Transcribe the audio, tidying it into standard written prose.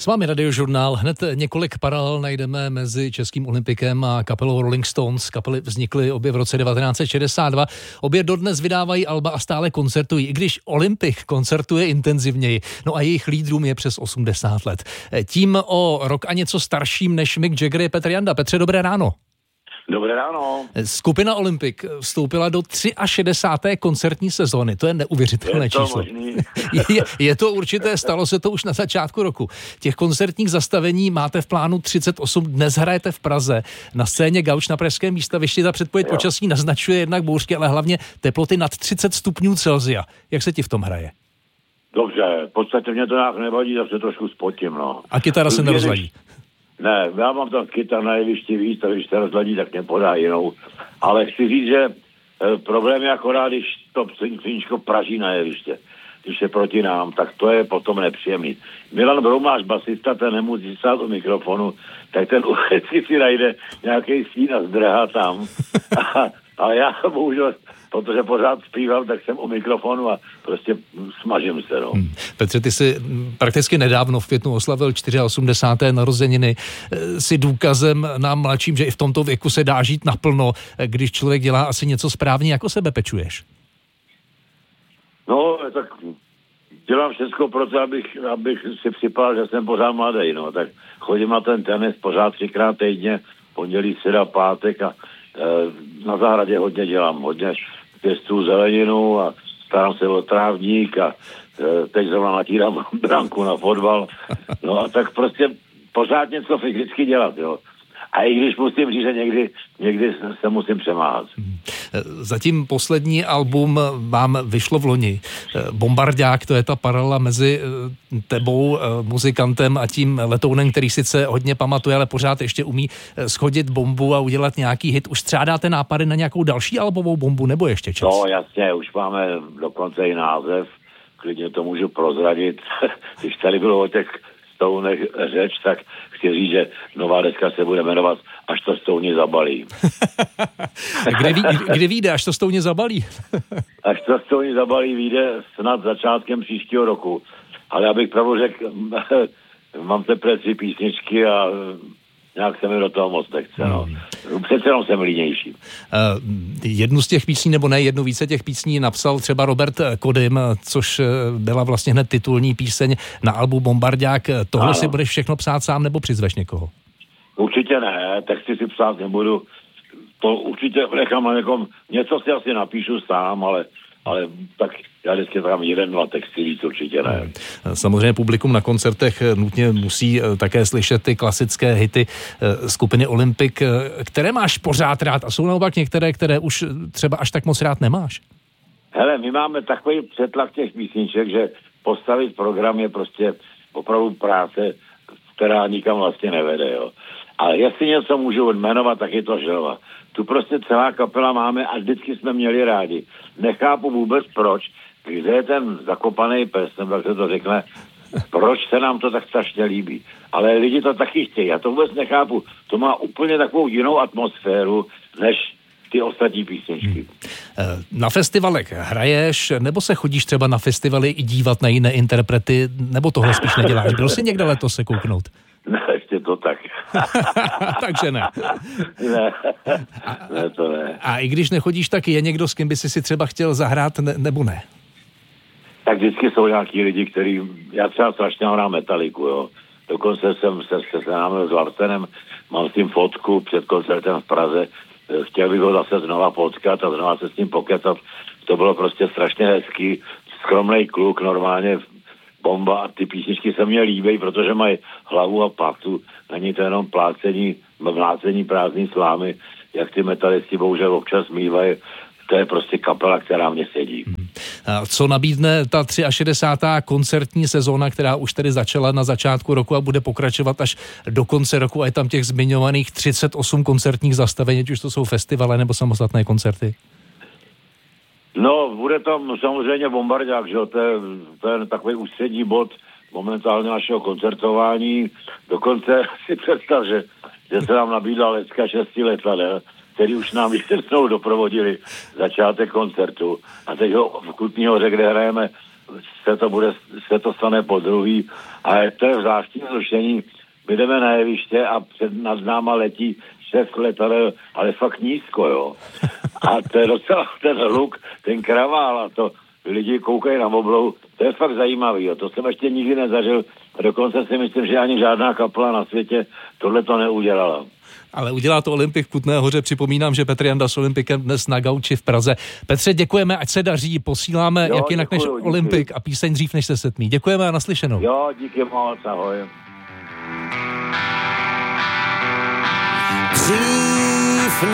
S vámi Radiožurnál. Hned několik paralel najdeme mezi Českým olympikem a kapelou Rolling Stones. Kapely vznikly obě v roce 1962. Obě dodnes vydávají alba a stále koncertují, i když Olympik koncertuje intenzivněji. No a jejich lídrům je přes 80 let. Tím o rok a něco starším než Mick Jagger je Petr Janda. Petře, dobré ráno. Dobré ráno. Skupina Olympik vstoupila do 63. koncertní sezóny. To je neuvěřitelné číslo. Je to určité, stalo se to už na začátku roku. Těch koncertních zastavení máte v plánu 38. Dnes hrajete v Praze na scéně Gauč na Pražském výstavišti. Ta předpověď počasí naznačuje jednak bouřky, ale hlavně teploty nad 30 stupňů Celsia. Jak se ti v tom hraje? Dobře, v podstatě mě to nějak nevadí, tak se trošku spotím, no. A kytara se nerozladí? Ne, já mám tam kytar na jevišti víc, a když se rozladí, tak mě podá jinou. Ale chci říct, že problém je akorát, když to psíčko praží na jeviště. Když je proti nám, tak to je potom nepříjemný. Milan Broumáš, basista, ten nemusí stát u mikrofonu, tak ten vždycky si najde nějaký stín a zdrhá tam. A já bohužel, protože pořád zpívám, tak jsem u mikrofonu a prostě smažím se, no. Petře, ty jsi prakticky nedávno v květnu oslavil 84. narozeniny. Jsi důkazem nám mladším, že i v tomto věku se dá žít naplno, když člověk dělá asi něco správně. Jako sebe pečuješ? No, tak dělám všechno pro to, abych si připadal, že jsem pořád mladý, no. Tak chodím na ten tenis pořád 3krát týdně, pondělí, středa, pátek a na zahradě hodně dělám, hodně pěstuju zeleninu a starám se o trávník a teď zrovna natírám branku na fotbal. No a tak prostě pořád něco fyzicky dělat, jo. A i když musím říct, že někdy se musím přemáhat. Zatím poslední album vám vyšlo v loni. Bombardák, to je ta paralela mezi tebou, muzikantem a tím letounem, který sice hodně pamatuje, ale pořád ještě umí schodit bombu a udělat nějaký hit. Už střádáte nápady na nějakou další albovou bombu, nebo ještě čas? No jasně, už máme dokonce i název, klidně to můžu prozradit. Když tady bylo o těch Stounech řeč, tak chci říct, že nová deska se bude jmenovat Až to Stouni zabalí. Kdy vyjde, Až to Stouni zabalí? Až to Stouni zabalí vyjde snad začátkem příštího roku. Ale abych pravdu řekl, mám teprve 3 písničky a nějak se mi do toho moc nechce. No. Přece jenom jsem línější. Jednu z těch písní, nebo ne jednu, více těch písní napsal třeba Robert Kodym, což byla vlastně hned titulní píseň na albu Bombardák. Tohle ano. Si budeš všechno psát sám, nebo přizveš někoho? Určitě ne, texty si psát nebudu. To určitě nechám na někom, něco si asi napíšu sám, ale tak já vždycky tam 1-2 texty víc určitě ne. Samozřejmě publikum na koncertech nutně musí také slyšet ty klasické hity skupiny Olympik, které máš pořád rád a jsou naopak některé, které už třeba až tak moc rád nemáš. Hele, my máme takový přetlak těch písniček, že postavit program je prostě opravdu práce, která nikam vlastně nevede, jo. Ale jestli něco můžu jmenovat, tak je to Želva. Tu prostě celá kapela máme a vždycky jsme měli rádi. Nechápu vůbec proč, kde je ten zakopaný pes, nebo jak se to řekne, proč se nám to tak strašně líbí. Ale lidi to taky chtějí, já to vůbec nechápu. To má úplně takovou jinou atmosféru, než ty ostatní písničky. Na festivalech hraješ, nebo se chodíš třeba na festivaly i dívat na jiné interprety, nebo tohle spíš neděláš? Byl jsi někde letos se kouknout? Ne, ještě to tak. Takže ne. Ne, to ne. A i když nechodíš, tak je někdo, s kým by si třeba chtěl zahrát, nebo ne? Tak vždycky jsou nějaký lidi, který... Já třeba strašně hrám Metaliku, jo. Dokonce jsem se seznámil s Larsenem, mám s tím fotku před koncertem v Praze. Chtěl bych ho zase znova potkat a znova se s ním pokecat. To bylo prostě strašně hezký, skromnej kluk, normálně bomba a ty písničky se mě líbí, protože mají hlavu a patu. Není to jenom mlácení prázdný slámy, jak ty metalisti bohužel občas mývají. To je prostě kapela, která mě sedí. A co nabídne ta 63. koncertní sezóna, která už tedy začala na začátku roku a bude pokračovat až do konce roku a je tam těch zmiňovaných 38 koncertních zastavení, ať už to jsou festivaly nebo samostatné koncerty? No, bude tam samozřejmě Bombardák, že jo, to je takový ústřední bod momentálně našeho koncertování. Dokonce si představ, že se nám nabídla lecka 6 letadel, který už nám jednou doprovodili začátek koncertu. A teď ho v Kutní Hoře, kde hrajeme se to stane po druhý, ale to je zvláštní zrušení. My jdeme na jeviště a nad náma letí 6 letadel, ale fakt nízko, jo. A to je docela ten hluk, ten kravál a to lidi koukají na moblou, to je fakt zajímavý, jo. To jsem ještě nikdy nezažil a dokonce si myslím, že ani žádná kapela na světě tohle to neudělala. Ale udělá to Olympik v Kutné Hoře. Připomínám, že Petr Janda s Olympikem dnes na gauči v Praze. Petře, děkujeme, ať se daří. Posíláme jak jinak než Olympik a píseň Dřív než se setmí. Děkujeme a naslyšenou. Jo, díky moc, ahoj.